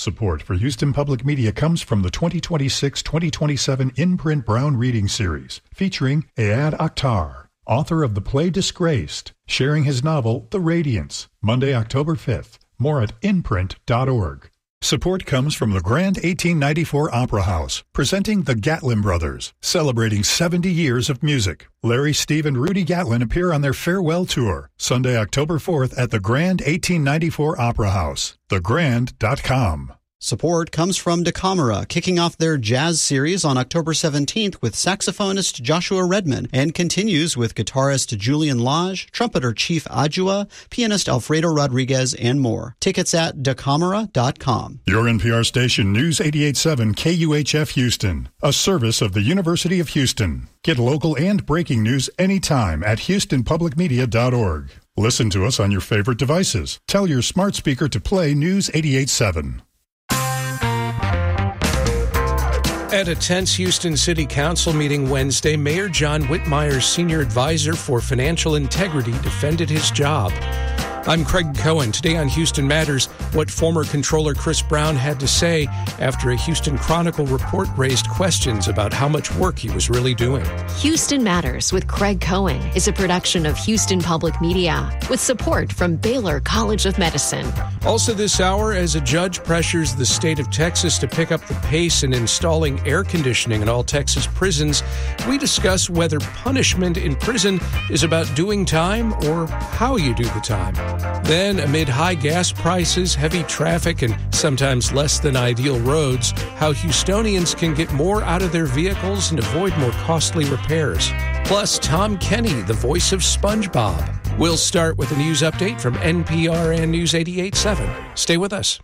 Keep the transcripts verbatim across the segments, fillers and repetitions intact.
Support for Houston Public Media comes from the twenty twenty-six twenty twenty-seven In-Print Brown Reading Series, featuring Ayad Akhtar, author of the play Disgraced, sharing his novel The Radiance, Monday, October fifth. More at in print dot org. Support comes from the Grand eighteen ninety-four Opera House, presenting the Gatlin Brothers, celebrating seventy years of music. Larry, Steve, and Rudy Gatlin appear on their farewell tour, Sunday, October fourth at the Grand eighteen ninety-four Opera House, the grand dot com. Support comes from DeCamera, kicking off their jazz series on October seventeenth with saxophonist Joshua Redman, and continues with guitarist Julian Lage, trumpeter Chief Adjua, pianist Alfredo Rodriguez, and more. Tickets at decamera dot com. Your N P R station, News eighty-eight point seven K U H F Houston, a service of the University of Houston. Get local and breaking news anytime at houston public media dot org. Listen to us on your favorite devices. Tell your smart speaker to play News eighty-eight point seven. At a tense Houston City Council meeting Wednesday, Mayor John Whitmire's senior advisor for financial integrity defended his job. I'm Craig Cohen. Today on Houston Matters, what former Comptroller Chris Brown had to say after a Houston Chronicle report raised questions about how much work he was really doing. Houston Matters with Craig Cohen is a production of Houston Public Media with support from Baylor College of Medicine. Also this hour, as a judge pressures the state of Texas to pick up the pace in installing air conditioning in all Texas prisons, we discuss whether punishment in prison is about doing time or how you do the time. Then, amid high gas prices, heavy traffic, and sometimes less than ideal roads, how Houstonians can get more out of their vehicles and avoid more costly repairs. Plus, Tom Kenny, the voice of SpongeBob. We'll start with a news update from N P R and News eighty-eight point seven. Stay with us.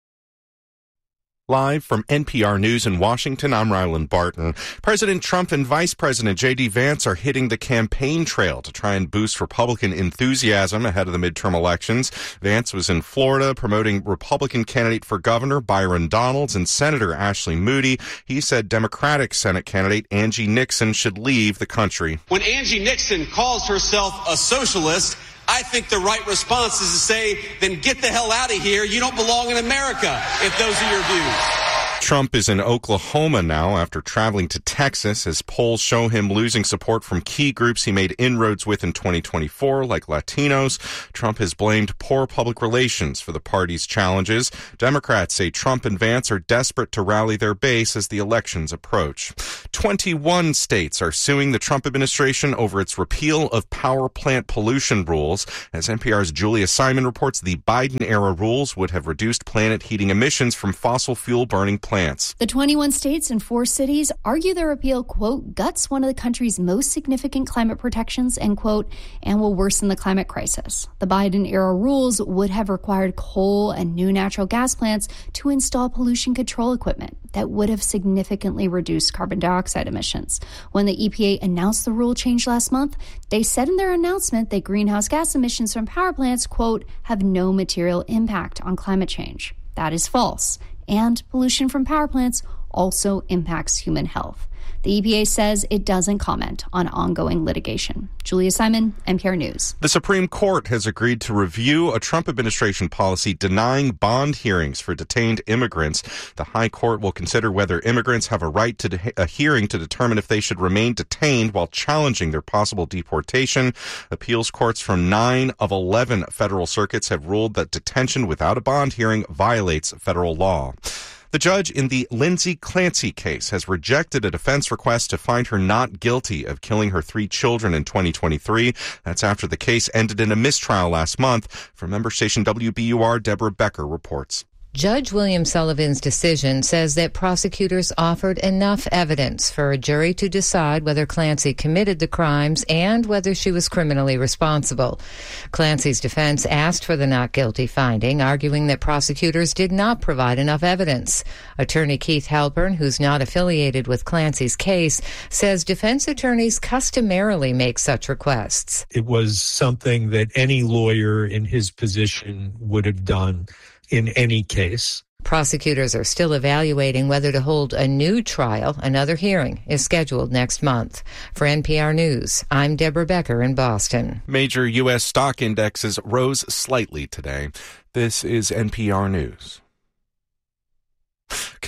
Live from N P R News in Washington, I'm Ryland Barton. President Trump and Vice President J D. Vance are hitting the campaign trail to try and boost Republican enthusiasm ahead of the midterm elections. Vance was in Florida promoting Republican candidate for governor Byron Donalds and Senator Ashley Moody. He said Democratic Senate candidate Angie Nixon should leave the country. When Angie Nixon calls herself a socialist, I think the right response is to say, then get the hell out of here. You don't belong in America, if those are your views. Trump is in Oklahoma now after traveling to Texas as polls show him losing support from key groups he made inroads with in twenty twenty-four, like Latinos. Trump has blamed poor public relations for the party's challenges. Democrats say Trump and Vance are desperate to rally their base as the elections approach. twenty-one states are suing the Trump administration over its repeal of power plant pollution rules. As N P R's Julia Simon reports, the Biden-era rules would have reduced planet heating emissions from fossil fuel burning plants. Plants. The twenty-one states and four cities argue their repeal, quote, guts one of the country's most significant climate protections, end quote, and will worsen the climate crisis. The Biden-era rules would have required coal and new natural gas plants to install pollution control equipment that would have significantly reduced carbon dioxide emissions. When the E P A announced the rule change last month, they said in their announcement that greenhouse gas emissions from power plants, quote, have no material impact on climate change. That is false. And pollution from power plants also impacts human health. The E P A says it doesn't comment on ongoing litigation. Julia Simon, N P R News. The Supreme Court has agreed to review a Trump administration policy denying bond hearings for detained immigrants. The High Court will consider whether immigrants have a right to de- a hearing to determine if they should remain detained while challenging their possible deportation. Appeals courts from nine of eleven federal circuits have ruled that detention without a bond hearing violates federal law. The judge in the Lindsay Clancy case has rejected a defense request to find her not guilty of killing her three children in twenty twenty-three. That's after the case ended in a mistrial last month. From member station W B U R, Deborah Becker reports. Judge William Sullivan's decision says that prosecutors offered enough evidence for a jury to decide whether Clancy committed the crimes and whether she was criminally responsible. Clancy's defense asked for the not guilty finding, arguing that prosecutors did not provide enough evidence. Attorney Keith Halpern, who's not affiliated with Clancy's case, says defense attorneys customarily make such requests. It was something that any lawyer in his position would have done in any case. Prosecutors are still evaluating whether to hold a new trial. Another hearing is scheduled next month. For N P R News, I'm Deborah Becker in Boston. Major U S stock indexes rose slightly today. This is N P R News.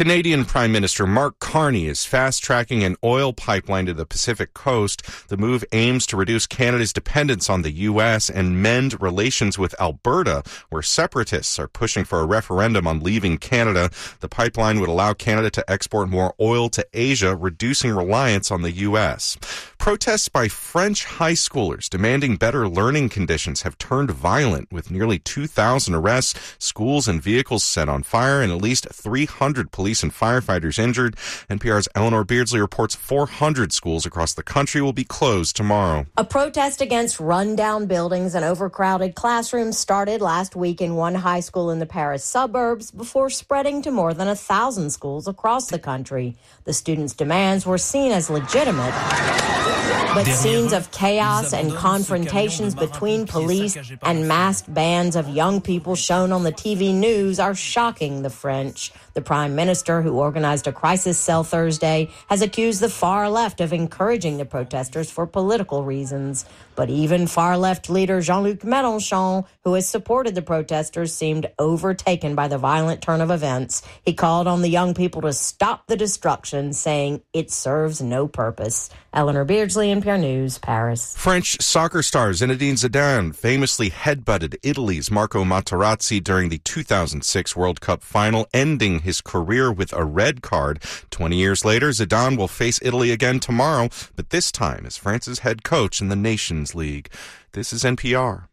Canadian Prime Minister Mark Carney is fast-tracking an oil pipeline to the Pacific coast. The move aims to reduce Canada's dependence on the U S and mend relations with Alberta, where separatists are pushing for a referendum on leaving Canada. The pipeline would allow Canada to export more oil to Asia, reducing reliance on the U S. Protests by French high schoolers demanding better learning conditions have turned violent, with nearly two thousand arrests, schools and vehicles set on fire, and at least three hundred police and firefighters injured. N P R's Eleanor Beardsley reports four hundred schools across the country will be closed tomorrow. A protest against run-down buildings and overcrowded classrooms started last week in one high school in the Paris suburbs before spreading to more than a thousand schools across the country. The students' demands were seen as legitimate, but scenes of chaos and confrontations between police and masked bands of young people shown on the T V news are shocking the French. The Prime Minister, who organized a crisis cell Thursday, has accused the far left of encouraging the protesters for political reasons. But even far-left leader Jean-Luc Mélenchon, who has supported the protesters, seemed overtaken by the violent turn of events. He called on the young people to stop the destruction, saying it serves no purpose. Eleanor Beardsley, N P R News, Paris. French soccer star Zinedine Zidane famously headbutted Italy's Marco Materazzi during the two thousand six World Cup final, ending his career with a red card. Twenty years later, Zidane will face Italy again tomorrow, but this time as France's head coach in the Nations League. This is N P R.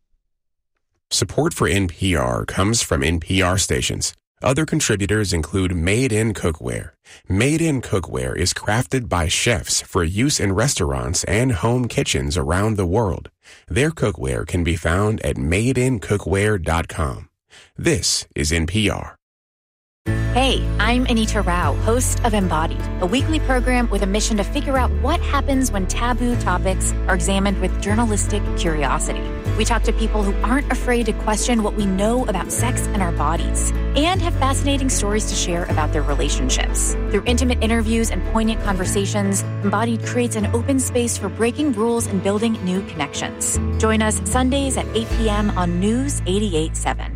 Support for N P R comes from N P R stations. Other contributors include Made in Cookware. Made in Cookware is crafted by chefs for use in restaurants and home kitchens around the world. Their cookware can be found at made in cookware dot com. This is N P R. Hey, I'm Anita Rao, host of Embodied, a weekly program with a mission to figure out what happens when taboo topics are examined with journalistic curiosity. We talk to people who aren't afraid to question what we know about sex and our bodies, and have fascinating stories to share about their relationships. Through intimate interviews and poignant conversations, Embodied creates an open space for breaking rules and building new connections. Join us Sundays at eight p.m. on News eighty-eight point seven.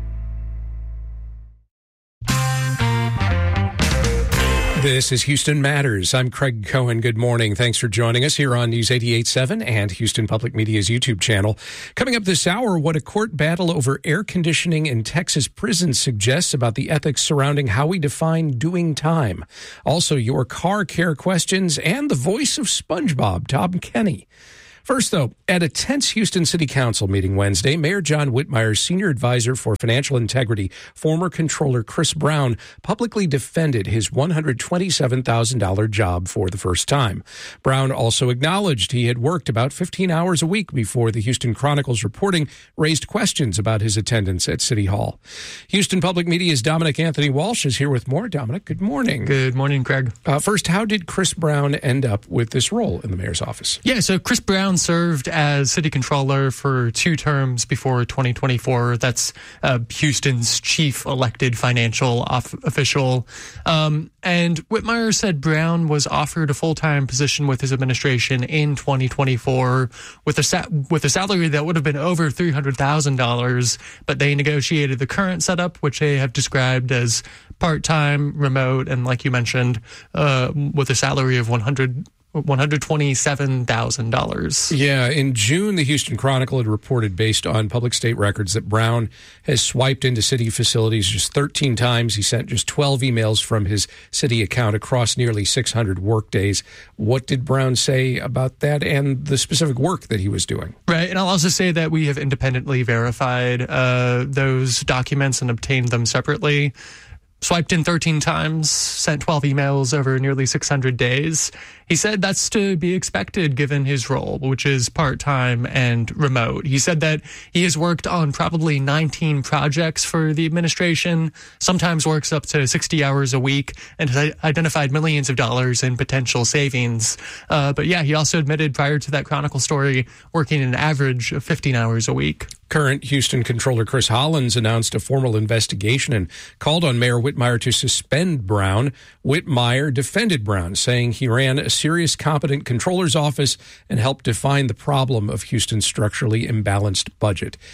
This is Houston Matters. I'm Craig Cohen. Good morning. Thanks for joining us here on News eighty-eight point seven and Houston Public Media's YouTube channel. Coming up this hour, what a court battle over air conditioning in Texas prisons suggests about the ethics surrounding how we define doing time. Also, your car care questions and the voice of SpongeBob, Tom Kenny. First, though, at a tense Houston City Council meeting Wednesday, Mayor John Whitmire's senior advisor for financial integrity, former Controller Chris Brown, publicly defended his one hundred twenty-seven thousand dollars job for the first time. Brown also acknowledged he had worked about fifteen hours a week before the Houston Chronicle's reporting raised questions about his attendance at City Hall. Houston Public Media's Dominic Anthony Walsh is here with more. Dominic, good morning. Good morning, Craig. Uh, first, how did Chris Brown end up with this role in the mayor's office? Yeah, so Chris Brown served as city controller for two terms before twenty twenty-four. That's uh, Houston's chief elected financial off- official. Um, and Whitmire said Brown was offered a full-time position with his administration in twenty twenty-four with a sa- with a salary that would have been over three hundred thousand dollars, but they negotiated the current setup, which they have described as part-time, remote, and like you mentioned, uh, with a salary of one hundred one hundred twenty-seven thousand dollars. Yeah, in June, the Houston Chronicle had reported, based on public state records, that Brown has swiped into city facilities just thirteen times. He sent just twelve emails from his city account across nearly six hundred work days. What did Brown say about that and the specific work that he was doing? Right, and I'll also say that we have independently verified uh, those documents and obtained them separately. Swiped in thirteen times, sent twelve emails over nearly six hundred days. He said that's to be expected given his role, which is part-time and remote. He said that he has worked on probably nineteen projects for the administration, sometimes works up to sixty hours a week, and has identified millions of dollars in potential savings. Uh, but yeah, he also admitted prior to that Chronicle story working an average of fifteen hours a week. Current Houston Controller Chris Hollins announced a formal investigation and called on Mayor Whitmire to suspend Brown. Whitmire defended Brown, saying he ran a serious, competent controller's office and helped define the problem of Houston's structurally imbalanced budget.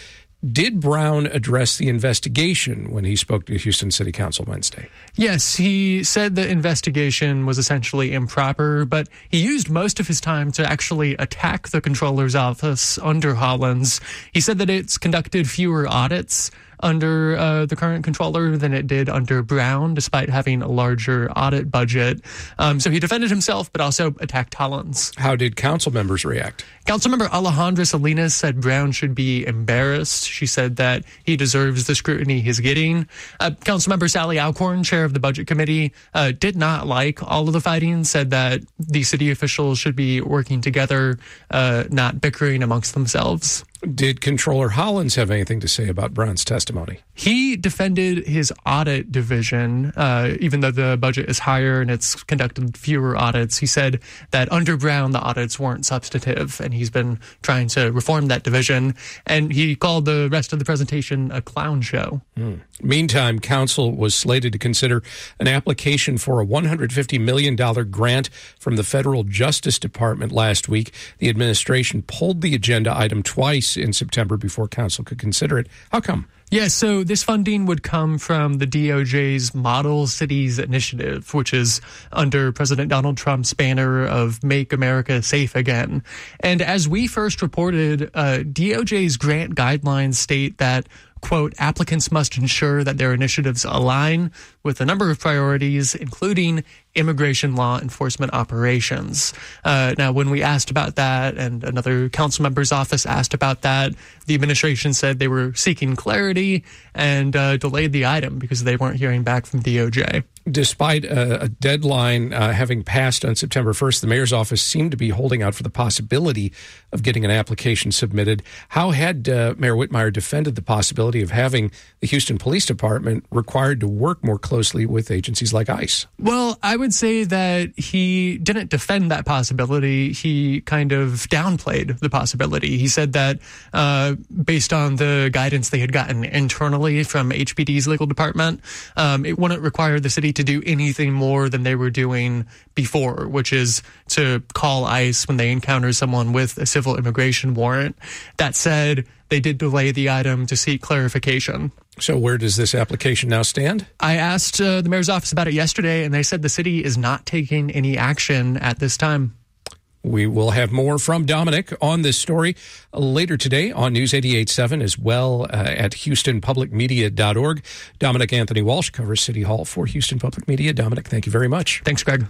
Did Brown address the investigation when he spoke to Houston City Council Wednesday? Yes, he said the investigation was essentially improper, but he used most of his time to actually attack the controller's office under Hollins. He said that it's conducted fewer audits under uh, the current controller than it did under Brown, despite having a larger audit budget. Um, so he defended himself, but also attacked Hollins. How did council members react? Councilmember Alejandra Salinas said Brown should be embarrassed. She said that he deserves the scrutiny he's getting. Uh, Councilmember Sally Alcorn, chair of the Budget Committee, uh, did not like all of the fighting, said that the city officials should be working together, uh, not bickering amongst themselves. Did Controller Hollins have anything to say about Brown's testimony? He defended his audit division, uh, even though the budget is higher and it's conducted fewer audits. He said that under Brown, the audits weren't substantive, and he's been trying to reform that division. And he called the rest of the presentation a clown show. Hmm. Meantime, council was slated to consider an application for a one hundred fifty million dollars grant from the Federal Justice Department last week. The administration pulled the agenda item twice in September before council could consider it. How come? Yeah, so this funding would come from the D O J's Model Cities Initiative, which is under President Donald Trump's banner of Make America Safe Again. And as we first reported, uh, D O J's grant guidelines state that, quote, applicants must ensure that their initiatives align with a number of priorities, including immigration law enforcement operations. Uh, now, when we asked about that, and another council member's office asked about that, the administration said they were seeking clarity and uh, delayed the item because they weren't hearing back from D O J. Despite a, a deadline uh, having passed on September first, the mayor's office seemed to be holding out for the possibility of getting an application submitted. How had uh, Mayor Whitmire defended the possibility of having the Houston Police Department required to work more closely with agencies like ICE? Well, I would say that he didn't defend that possibility. He kind of downplayed the possibility. He said that uh, based on the guidance they had gotten internally from H P D's legal department, um, it wouldn't require the city to do anything more than they were doing before, which is to call ICE when they encounter someone with a civil immigration warrant. That said, they did delay the item to seek clarification. So where does this application now stand? I asked uh, the mayor's office about it yesterday, and they said the city is not taking any action at this time. We will have more from Dominic on this story later today on News eighty-eight point seven, as well uh, at houston public media dot org. Dominic Anthony Walsh covers City Hall for Houston Public Media. Dominic, thank you very much. Thanks, Greg.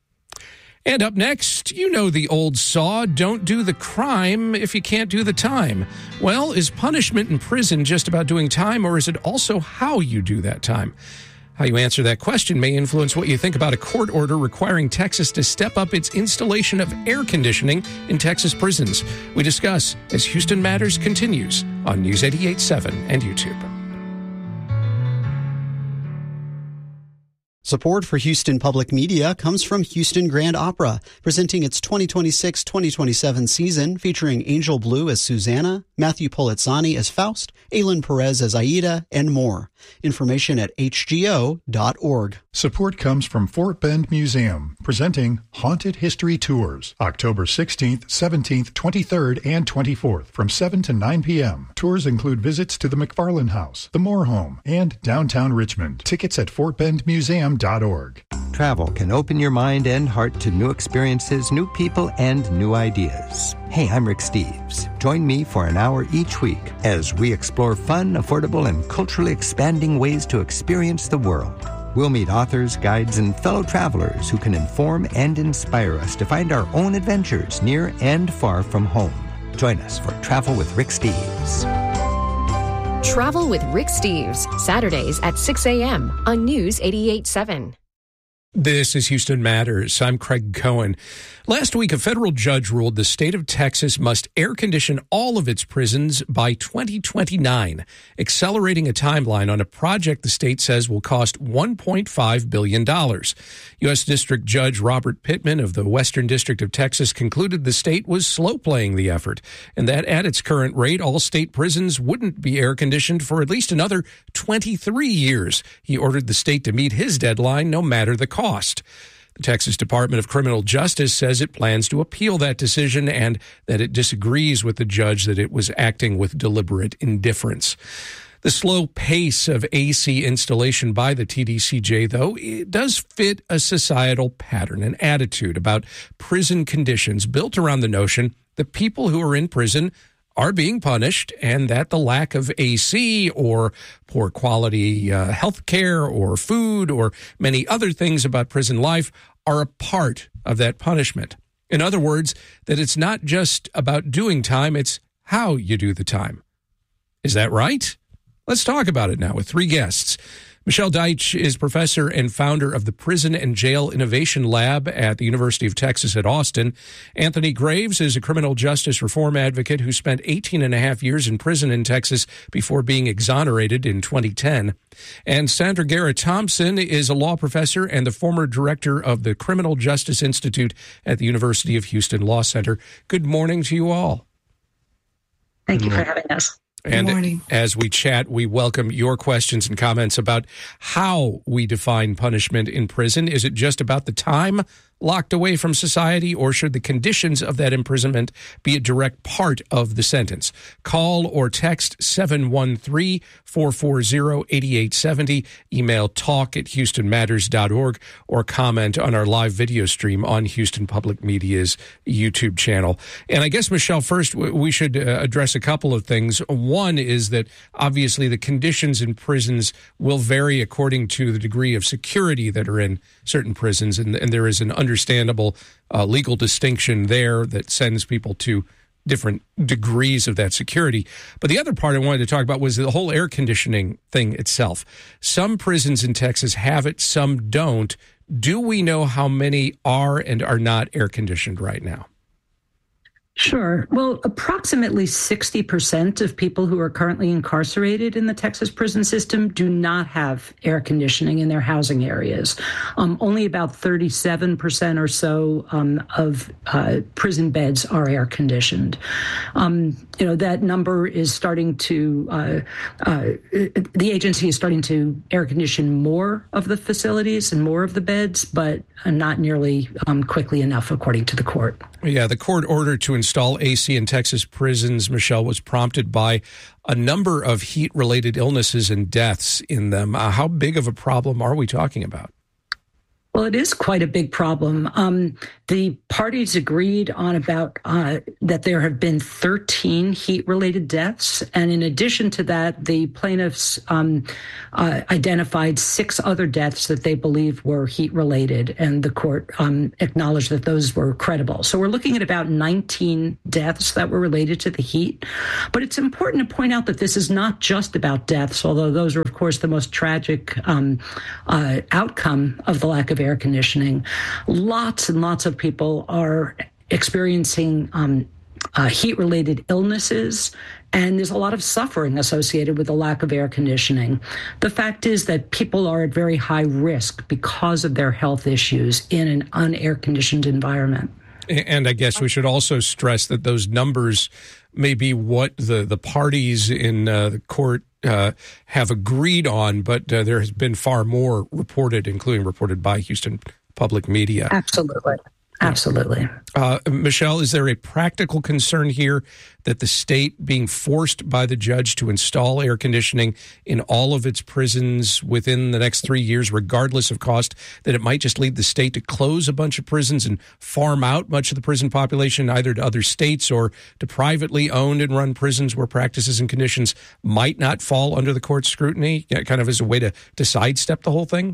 And up next, you know the old saw, don't do the crime if you can't do the time. Well, is punishment in prison just about doing time, or is it also how you do that time? How you answer that question may influence what you think about a court order requiring Texas to step up its installation of air conditioning in Texas prisons. We discuss as Houston Matters continues on News eighty-eight point seven and YouTube. Support for Houston Public Media comes from Houston Grand Opera, presenting its twenty twenty-six twenty twenty-seven season featuring Angel Blue as Susanna, Matthew Polizzani as Faust, Aylin Perez as Aida, and more. Information at h g o dot org. Support comes from Fort Bend Museum, presenting Haunted History Tours, October sixteenth, seventeenth, twenty-third, and twenty-fourth, from seven to nine p.m. Tours include visits to the McFarland House, the Moore Home, and downtown Richmond. Tickets at fort bend museum dot org. Travel can open your mind and heart to new experiences, new people, and new ideas. Hey, I'm Rick Steves. Join me for an hour each week as we explore fun, affordable, and culturally expanding ways to experience the world. We'll meet authors, guides, and fellow travelers who can inform and inspire us to find our own adventures near and far from home. Join us for Travel with Rick Steves. Travel with Rick Steves, Saturdays at six a.m. on News eighty-eight point seven. This is Houston Matters. I'm Craig Cohen. Last week, a federal judge ruled the state of Texas must air condition all of its prisons by twenty twenty-nine, accelerating a timeline on a project the state says will cost one point five billion dollars. U S. District Judge Robert Pittman of the Western District of Texas concluded the state was slow-playing the effort, and that at its current rate, all state prisons wouldn't be air-conditioned for at least another twenty-three years. He ordered the state to meet his deadline no matter the cost. The Texas Department of Criminal Justice says it plans to appeal that decision and that it disagrees with the judge that it was acting with deliberate indifference. The slow pace of A C installation by the T D C J, though, it does fit a societal pattern and attitude about prison conditions built around the notion that people who are in prison are being punished and that the lack of A C or poor quality uh, health care or food or many other things about prison life are a part of that punishment. In other words, that it's not just about doing time, it's how you do the time. Is that right? Let's talk about it now with three guests. Michelle Deitch is professor and founder of the Prison and Jail Innovation Lab at the University of Texas at Austin. Anthony Graves is a criminal justice reform advocate who spent eighteen and a half years in prison in Texas before being exonerated in twenty ten. And Sandra Garrett Thompson is a law professor and the former director of the Criminal Justice Institute at the University of Houston Law Center. Good morning to you all. Thank you for having us. And as we chat, we welcome your questions and comments about how we define punishment in prison. Is it just about the time locked away from society, or should the conditions of that imprisonment be a direct part of the sentence? Call or text seven one three, four four zero, eight eight seven zero, email talk at houston matters dot org, or comment on our live video stream on Houston Public Media's YouTube channel. And I guess, Michelle, first we should address a couple of things. One is that obviously the conditions in prisons will vary according to the degree of security that are in certain prisons, and, and there is an understandable uh, legal distinction there that sends people to different degrees of that security. But the other part I wanted to talk about was the whole air conditioning thing itself. Some prisons in Texas have it, some don't. Do we know how many are and are not air conditioned right now? Sure. Well, approximately sixty percent of people who are currently incarcerated in the Texas prison system do not have air conditioning in their housing areas. Um, only about thirty-seven percent or so um, of uh, prison beds are air conditioned. Um, you know, that number is starting to, uh, uh, the agency is starting to air condition more of the facilities and more of the beds, but not nearly um, quickly enough, according to the court. Yeah, the court order to install A C in Texas prisons, Michelle, was prompted by a number of heat-related illnesses and deaths in them. Uh, how big of a problem are we talking about? Well, it is quite a big problem. Um, the parties agreed on about uh, that there have been thirteen heat-related deaths. And in addition to that, the plaintiffs um, uh, identified six other deaths that they believe were heat-related. And the court um, acknowledged that those were credible. So we're looking at about nineteen deaths that were related to the heat. But it's important to point out that this is not just about deaths, although those are, of course, the most tragic um, uh, outcome of the lack of air conditioning. Lots and lots of people are experiencing um, uh, heat-related illnesses, and there's a lot of suffering associated with the lack of air conditioning. The fact is that people are at very high risk because of their health issues in an unair-conditioned environment. And I guess we should also stress that those numbers may be what the, the parties in uh, the court uh, have agreed on, but uh, there has been far more reported, including reported by Houston Public Media. Absolutely. Absolutely. Uh, Michelle, is there a practical concern here that the state being forced by the judge to install air conditioning in all of its prisons within the next three years, regardless of cost, that it might just lead the state to close a bunch of prisons and farm out much of the prison population either to other states or to privately owned and run prisons where practices and conditions might not fall under the court's scrutiny, kind of as a way to, to sidestep the whole thing?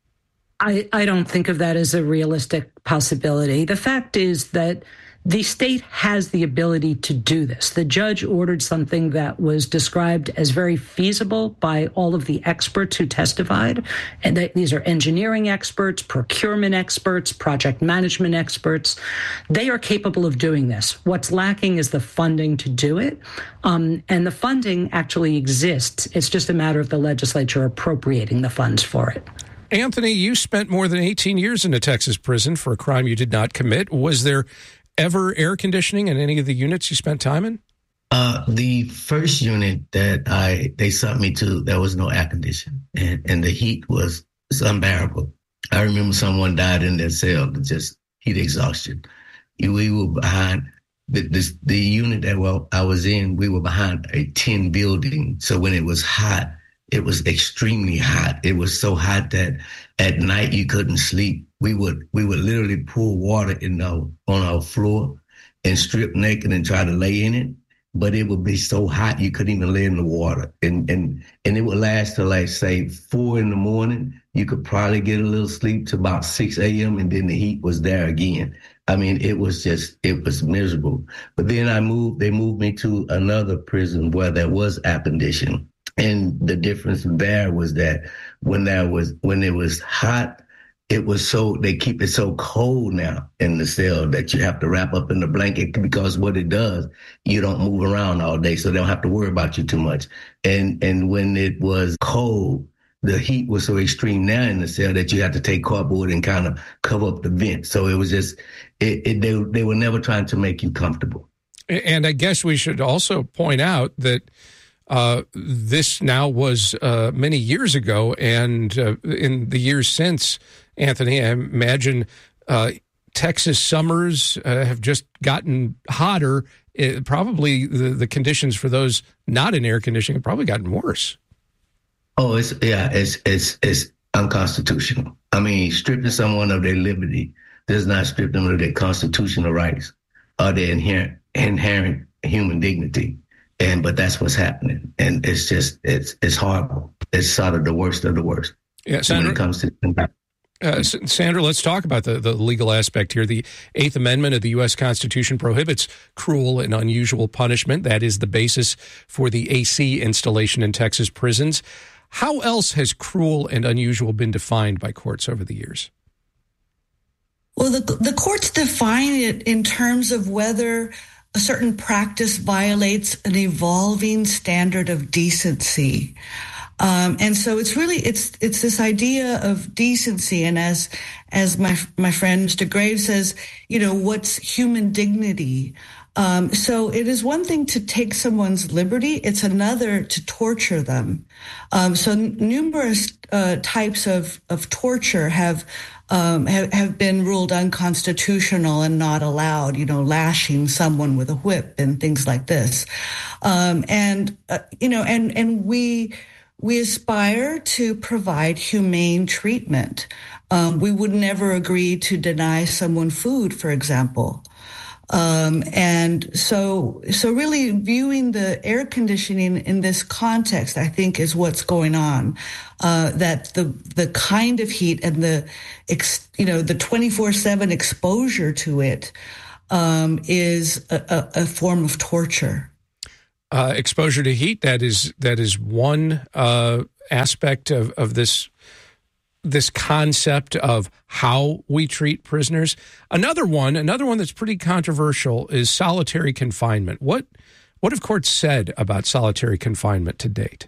I, I don't think of that as a realistic possibility. The fact is that the state has the ability to do this. The judge ordered something that was described as very feasible by all of the experts who testified. And that these are engineering experts, procurement experts, project management experts. They are capable of doing this. What's lacking is the funding to do it. Um, and the funding actually exists. It's just a matter of the legislature appropriating the funds for it. Anthony, you spent more than eighteen years in a Texas prison for a crime you did not commit. Was there ever air conditioning in any of the units you spent time in? Uh, the first unit that I they sent me to, there was no air conditioning, and, and the heat was unbearable. I remember someone died in their cell, just heat exhaustion. We were behind the, the, the unit that well, I was in, we were behind a tin building. So when it was hot, it was extremely hot. It was so hot that at night you couldn't sleep. We would we would literally pour water in our, on our floor and strip naked and try to lay in it. But it would be so hot you couldn't even lay in the water. And and and it would last till like, say, four in the morning. You could probably get a little sleep to about six a.m. and then the heat was there again. I mean, it was just, it was miserable. But then I moved, they moved me to another prison where there was air conditioning. And the difference there was that when there was, when it was hot, it was so, they keep it so cold now in the cell that you have to wrap up in the blanket, because what it does, you don't move around all day, so they don't have to worry about you too much. And, and when it was cold, the heat was so extreme now in the cell that you had to take cardboard and kind of cover up the vent. So it was just, it, it, they, they were never trying to make you comfortable. And I guess we should also point out that uh, this now was uh, many years ago, and uh, in the years since, Anthony, I imagine uh, Texas summers uh, have just gotten hotter. It, probably the, the conditions for those not in air conditioning have probably gotten worse. Oh, it's yeah, it's it's it's unconstitutional. I mean, stripping someone of their liberty does not strip them of their constitutional rights or their inherent inherent human dignity. And but that's what's happening, and it's just it's it's horrible. It's sort of the worst of the worst. Yeah, Sandra, when it comes to. Uh, Sandra, let's talk about the, the legal aspect here. The Eighth Amendment of the U S Constitution prohibits cruel and unusual punishment. That is the basis for the A C installation in Texas prisons. How else has cruel and unusual been defined by courts over the years? Well, the, the courts define it in terms of whether a certain practice violates an evolving standard of decency. Um, and so it's really, it's, it's this idea of decency. And as, as my, my friend Mister Graves says, you know, what's human dignity? Um, so it is one thing to take someone's liberty. It's another to torture them. Um, so n- numerous, uh, types of, of torture have, um, have, have been ruled unconstitutional and not allowed, you know, lashing someone with a whip and things like this. Um, and, uh, you know, and, and we, We aspire to provide humane treatment. Um, we would never agree to deny someone food, for example. Um, and so, so really viewing the air conditioning in this context, I think, is what's going on. Uh, that the, the kind of heat and the, ex, you know, the twenty-four seven exposure to it, um, is a, a, a form of torture. Uh, exposure to heat, that is that is one uh, aspect of, of this this concept of how we treat prisoners. Another one, another one that's pretty controversial is solitary confinement. What what have courts said about solitary confinement to date?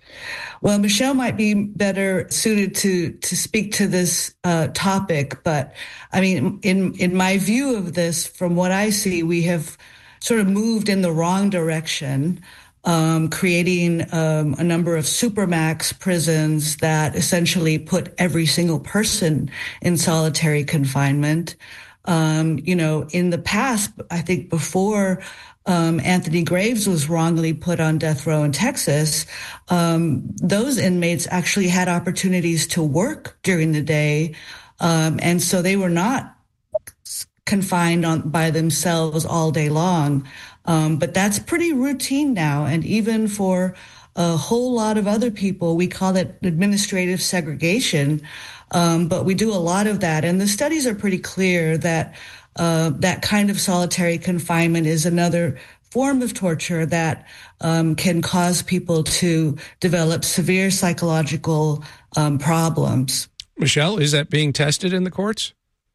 Well, Michelle might be better suited to to speak to this uh, topic, but I mean, in in my view of this, from what I see, we have sort of moved in the wrong direction, um, creating um, a number of supermax prisons that essentially put every single person in solitary confinement. Um, you know, in the past, I think before um, Anthony Graves was wrongly put on death row in Texas, um, those inmates actually had opportunities to work during the day, um, and so they were not confined on by themselves all day long. Um, but that's pretty routine now. And even for a whole lot of other people, we call it administrative segregation. Um, but we do a lot of that. And the studies are pretty clear that uh, that kind of solitary confinement is another form of torture that um, can cause people to develop severe psychological um, problems. Michelle, is that being tested in the courts?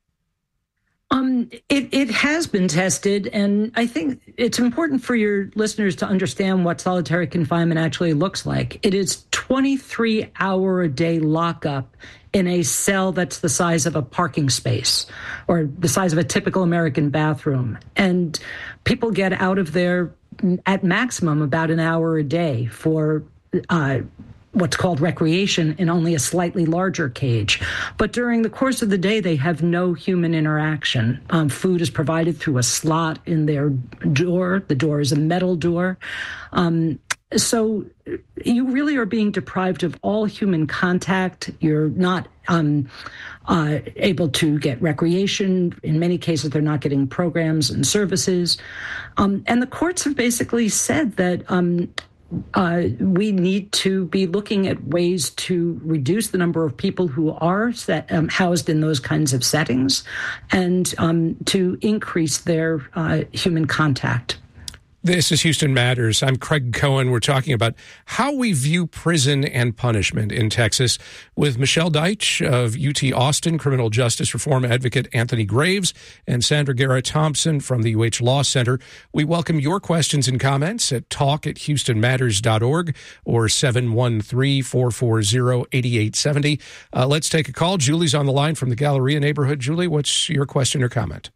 Um, it, it has been tested, and I think it's important for your listeners to understand what solitary confinement actually looks like. It is twenty-three hour a day lockup in a cell that's the size of a parking space or the size of a typical American bathroom. And people get out of there at maximum about an hour a day for uh, what's called recreation in only a slightly larger cage. But during the course of the day, they have no human interaction. Um, food is provided through a slot in their door. The door is a metal door. Um, so you really are being deprived of all human contact. You're not um, uh, able to get recreation. In many cases, they're not getting programs and services. Um, and the courts have basically said that um, uh, we need to be looking at ways to reduce the number of people who are set, um, housed in those kinds of settings and um, to increase their uh, human contact. This is Houston Matters. I'm Craig Cohen. We're talking about how we view prison and punishment in Texas with Michelle Deitch of U T Austin, criminal justice reform advocate Anthony Graves, and Sandra Guerra-Thompson from the U H Law Center. We welcome your questions and comments at talk at houston matters dot org or seven one three, four four zero, eight eight seven zero. Uh, let's take a call. Julie's on the line from the Galleria neighborhood. Julie, what's your question or comment?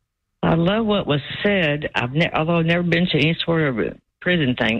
I love what was said. I've ne- although I've never been to any sort of a prison thing,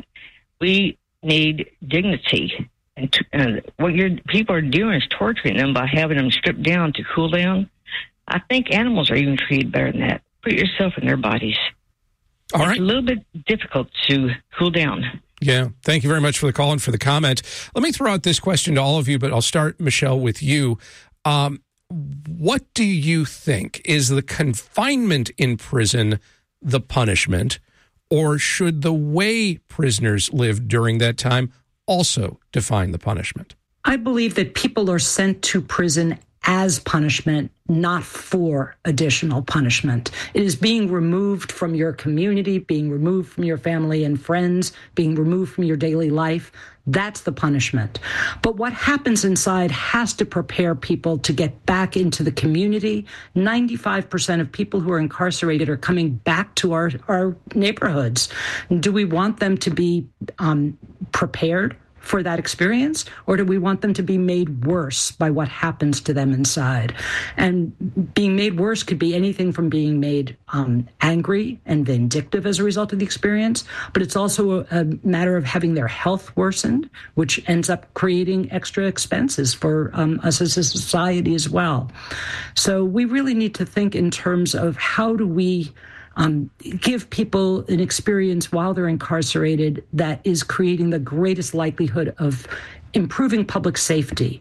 we need dignity. And, t- and what your people are doing is torturing them by having them stripped down to cool down. I think animals are even treated better than that. Put yourself in their bodies. All it's right. a little bit difficult to cool down. Yeah. Thank you very much for the call and for the comment. Let me throw out this question to all of you, but I'll start, Michelle, with you. Um, What do you think? Is the confinement in prison the punishment, or should the way prisoners lived during that time also define the punishment? I believe that people are sent to prison as punishment, not for additional punishment. It is being removed from your community, being removed from your family and friends, being removed from your daily life. That's the punishment. But what happens inside has to prepare people to get back into the community. ninety-five percent of people who are incarcerated are coming back to our, our neighborhoods. Do we want them to be um, prepared for that experience, or do we want them to be made worse by what happens to them inside? And being made worse could be anything from being made um, angry and vindictive as a result of the experience, but it's also a, a matter of having their health worsened, which ends up creating extra expenses for um, us as a society as well. So we really need to think in terms of how do we Um, give people an experience while they're incarcerated that is creating the greatest likelihood of improving public safety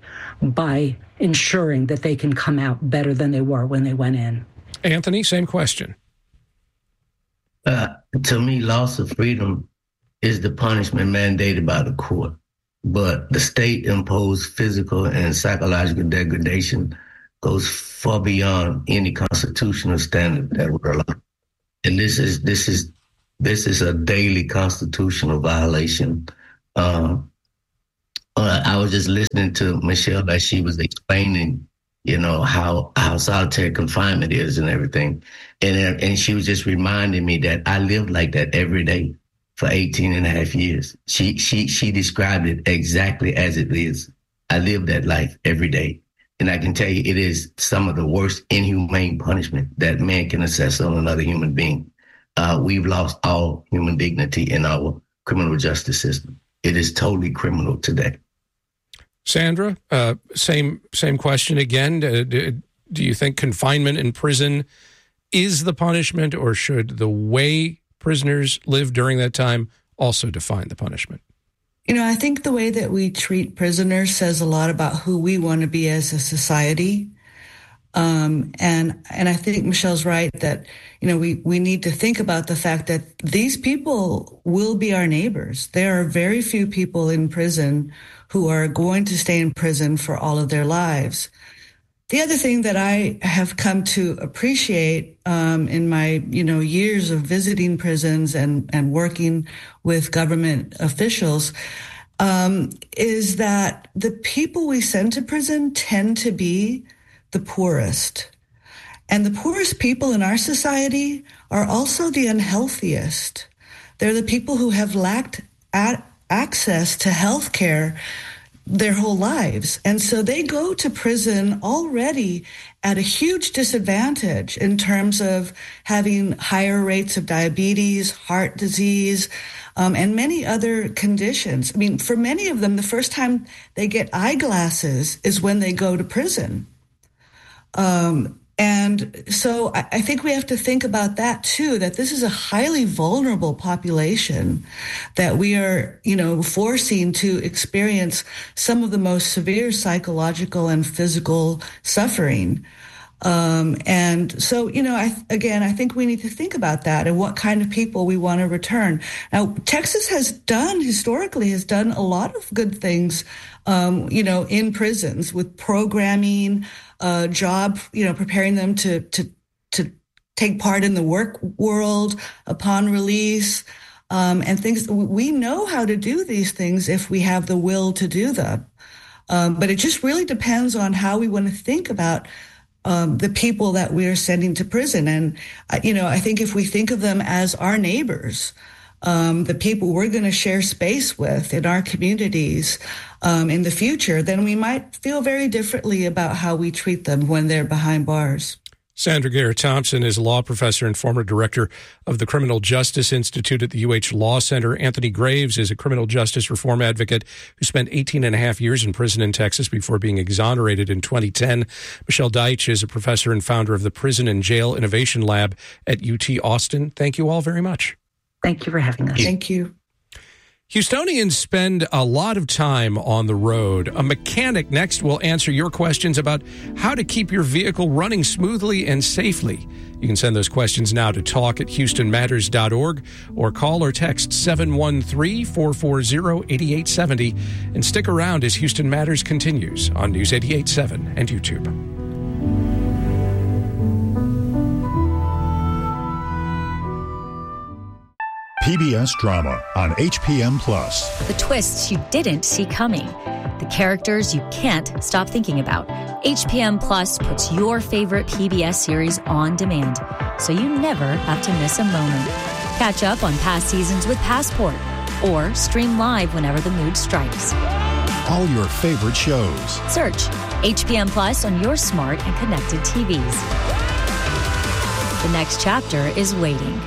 by ensuring that they can come out better than they were when they went in. Anthony, same question. Uh, to me, loss of freedom is the punishment mandated by the court. But the state-imposed physical and psychological degradation goes far beyond any constitutional standard that we're allowed. And this is this is this is a daily constitutional violation. Um, uh, I was just listening to Michelle as she was explaining, you know, how how solitary confinement is and everything, and and she was just reminding me that I lived like that every day for eighteen and a half years. She she she described it exactly as it is. I lived that life every day. And I can tell you, it is some of the worst inhumane punishment that man can assess on another human being. Uh, we've lost all human dignity in our criminal justice system. It is totally criminal today. Sandra, uh, same same question again. Uh, do, do you think confinement in prison is the punishment, or should the way prisoners live during that time also define the punishment? You know, I think the way that we treat prisoners says a lot about who we want to be as a society. Um, and and I think Michelle's right that, you know, we, we need to think about the fact that these people will be our neighbors. There are very few people in prison who are going to stay in prison for all of their lives. The other thing that I have come to appreciate um, in my, you know, years of visiting prisons and, and working with government officials um, is that the people we send to prison tend to be the poorest. And the poorest people in our society are also the unhealthiest. They're the people who have lacked at access to health care their whole lives. And so they go to prison already at a huge disadvantage in terms of having higher rates of diabetes, heart disease, um, and many other conditions. I mean, for many of them, the first time they get eyeglasses is when they go to prison. Um, And so I think we have to think about that too, that this is a highly vulnerable population that we are, you know, forcing to experience some of the most severe psychological and physical suffering. Um, and so, you know, I, again, I think we need to think about that and what kind of people we want to return. Now, Texas has done, historically, has done a lot of good things, um, you know, in prisons with programming, uh, job, you know, preparing them to, to, to take part in the work world upon release, um, and things. We know how to do these things if we have the will to do them. Um, but it just really depends on how we want to think about Um, the people that we're sending to prison. And, uh, you know, I think if we think of them as our neighbors, um, the people we're going to share space with in our communities um, in the future, then we might feel very differently about how we treat them when they're behind bars. Sandra Garrett Thompson is a law professor and former director of the Criminal Justice Institute at the U H Law Center. Anthony Graves is a criminal justice reform advocate who spent eighteen and a half years in prison in Texas before being exonerated in twenty ten. Michelle Deitch is a professor and founder of the Prison and Jail Innovation Lab at U T Austin. Thank you all very much. Thank you for having us. Thank you. Houstonians spend a lot of time on the road. A mechanic next will answer your questions about how to keep your vehicle running smoothly and safely. You can send those questions now to talk at houston matters dot org or call or text seven one three, four four zero, eight eight seven zero and stick around as Houston Matters continues on News eighty-eight point seven and YouTube. P B S Drama on H P M Plus. The twists you didn't see coming. The characters you can't stop thinking about. H P M Plus puts your favorite P B S series on demand, so you never have to miss a moment. Catch up on past seasons with Passport, or stream live whenever the mood strikes. All your favorite shows. Search H P M Plus on your smart and connected T Vs. The next chapter is waiting.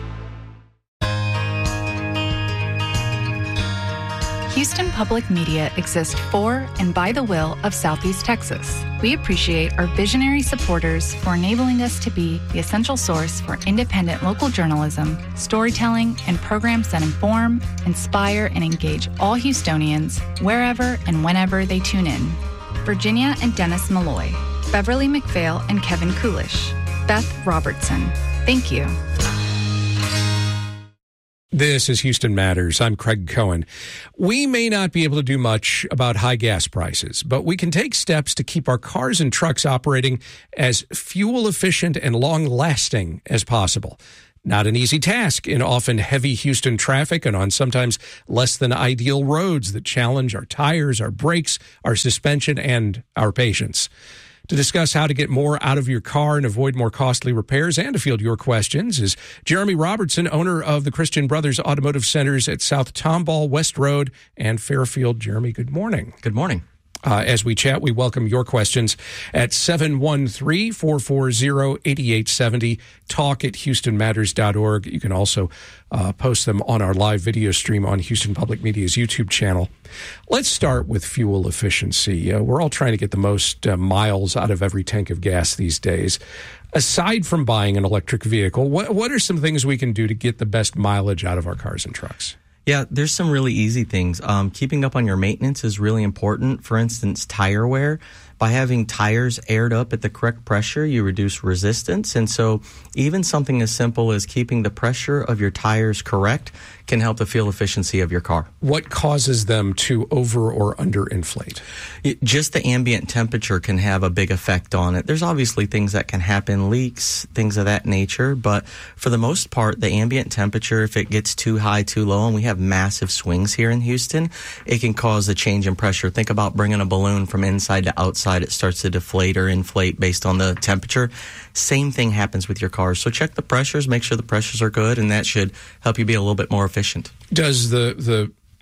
Houston Public Media exists for and by the will of Southeast Texas. We appreciate our visionary supporters for enabling us to be the essential source for independent local journalism, storytelling, and programs that inform, inspire, and engage all Houstonians wherever and whenever they tune in. Virginia and Dennis Malloy, Beverly McPhail and Kevin Coolish, Beth Robertson. Thank you. This is Houston Matters. I'm Craig Cohen. We may not be able to do much about high gas prices, but we can take steps to keep our cars and trucks operating as fuel efficient and long lasting as possible. Not an easy task in often heavy Houston traffic and on sometimes less than ideal roads that challenge our tires, our brakes, our suspension, and our patience. To discuss how to get more out of your car and avoid more costly repairs and to field your questions is Jeremy Robertson, owner of the Christian Brothers Automotive Centers at South Tomball, West Road, and Fairfield. Jeremy, good morning. Good morning. Uh, as we chat, we welcome your questions at seven one three, four four zero, eight eight seven zero, talk at houston matters dot org. You can also uh, post them on our live video stream on Houston Public Media's YouTube channel. Let's start with fuel efficiency. Uh, we're all trying to get the most uh, miles out of every tank of gas these days. Aside from buying an electric vehicle, what, what are some things we can do to get the best mileage out of our cars and trucks? Yeah, there's some really easy things. Um, keeping up on your maintenance is really important. For instance, tire wear. By having tires aired up at the correct pressure, you reduce resistance. And so even something as simple as keeping the pressure of your tires correct can help the fuel efficiency of your car. What causes them to over or underinflate? Just the ambient temperature can have a big effect on it. There's obviously things that can happen, leaks, things of that nature. But for the most part, the ambient temperature, if it gets too high, too low, and we have massive swings here in Houston, it can cause a change in pressure. Think about bringing a balloon from inside to outside. It starts to deflate or inflate based on the temperature. Same thing happens with your cars. So check the pressures, make sure the pressures are good, and that should help you be a little bit more efficient. Does the the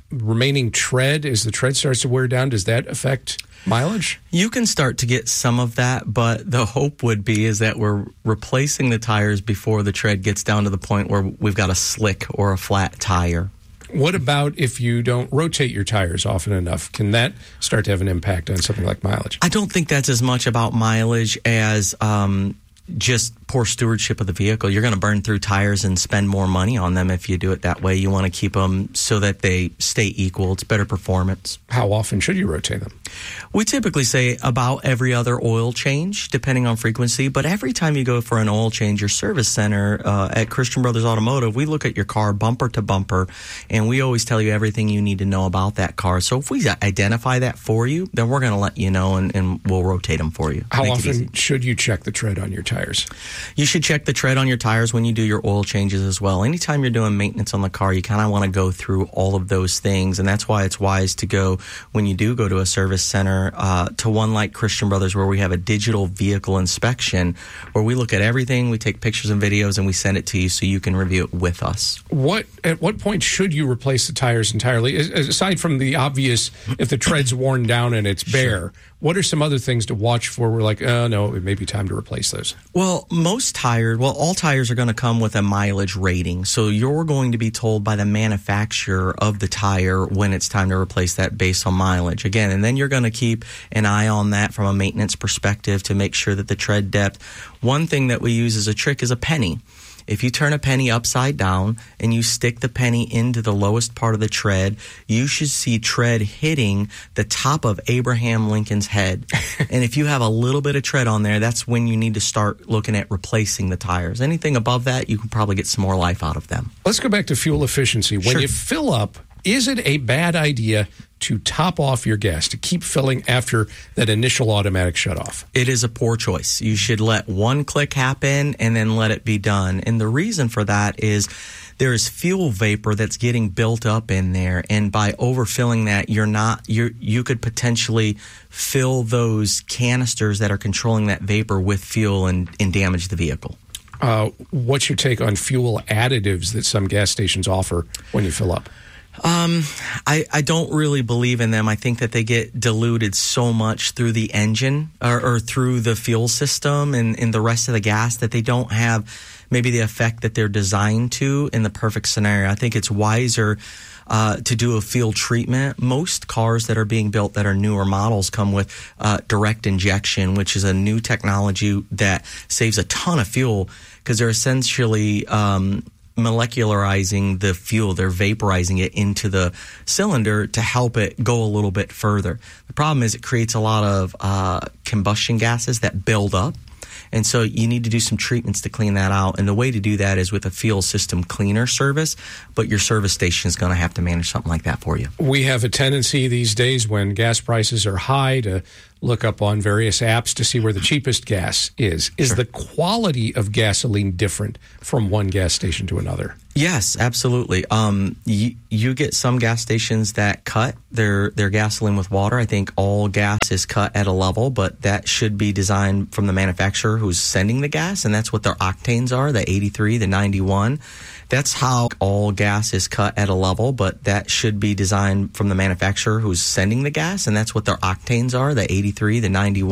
remaining tread, as the tread starts to wear down, does that affect mileage? You can start to get some of that, but the hope would be is that we're replacing the tires before the tread gets down to the point where we've got a slick or a flat tire. What about if you don't rotate your tires often enough? Can that start to have an impact on something like mileage? I don't think that's as much about mileage as um, just poor stewardship of the vehicle. You're going to burn through tires and spend more money on them if you do it that way. You want to keep them so that they stay equal. It's better performance. How often should you rotate them? We typically say about every other oil change, depending on frequency. But every time you go for an oil change, your service center uh, at Christian Brothers Automotive, we look at your car bumper to bumper, and we always tell you everything you need to know about that car. So if we identify that for you, then we're going to let you know, and, and we'll rotate them for you. How often should you check the tread on your tires? You should check the tread on your tires when you do your oil changes as well. Anytime you're doing maintenance on the car, you kind of want to go through all of those things, and that's why it's wise to go, when you do go to a service center, uh, to one like Christian Brothers, where we have a digital vehicle inspection, where we look at everything, we take pictures and videos, and we send it to you so you can review it with us. What At what point should you replace the tires entirely? Aside from the obvious, if the tread's worn down and it's bare, sure. What are some other things to watch for? We're like, oh, no, it may be time to replace those. Well, most tires, well, all tires are going to come with a mileage rating. So you're going to be told by the manufacturer of the tire when it's time to replace that based on mileage. Again, and then you're going to keep an eye on that from a maintenance perspective to make sure that the tread depth. One thing that we use as a trick is a penny. If you turn a penny upside down and you stick the penny into the lowest part of the tread, you should see tread hitting the top of Abraham Lincoln's head. And if you have a little bit of tread on there, that's when you need to start looking at replacing the tires. Anything above that, you can probably get some more life out of them. Let's go back to fuel efficiency. When Sure. you fill up, is it a bad idea to top off your gas, to keep filling after that initial automatic shutoff? It is a poor choice. You should let one click happen and then let it be done. And the reason for that is there is fuel vapor that's getting built up in there, and by overfilling that, you're not you you could potentially fill those canisters that are controlling that vapor with fuel and, and damage the vehicle. Uh, what's your take on fuel additives that some gas stations offer when you fill up? Um, I, I don't really believe in them. I think that they get diluted so much through the engine or, or through the fuel system and, and the rest of the gas that they don't have maybe the effect that they're designed to in the perfect scenario. I think it's wiser uh, to do a fuel treatment. Most cars that are being built that are newer models come with uh, direct injection, which is a new technology that saves a ton of fuel because they're essentially um, molecularizing the fuel. They're vaporizing it into the cylinder to help it go a little bit further. The problem is it creates a lot of uh, combustion gases that build up. And so you need to do some treatments to clean that out. And the way to do that is with a fuel system cleaner service, but your service station is going to have to manage something like that for you. We have a tendency these days when gas prices are high to look up on various apps to see where the cheapest gas is. Is Sure. the quality of gasoline different from one gas station to another? Yes, absolutely. Um, you, you get some gas stations that cut their, their gasoline with water. I think all gas is cut at a level, but that should be designed from the manufacturer who's sending the gas, and that's what their octanes are, the eighty-three, the ninety-one. That's how all gas is cut at a level, but that should be designed from the manufacturer who's sending the gas, and that's what their octanes are, the eighty-three, the ninety-one.